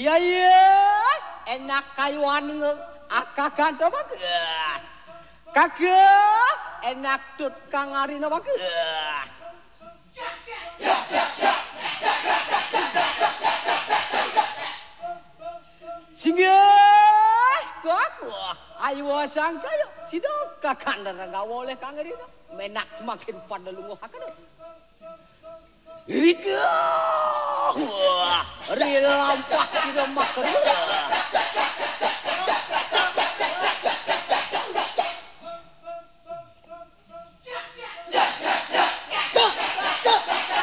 Iya iya, enak kayuan nge akakan to bang. Kagak enak tut kangari no bang. Singgih, kamu ayo sang saya sidok kakak nggak boleh kangari no. Menak makin pada lungo hakan. Rika, rilampah kita makan.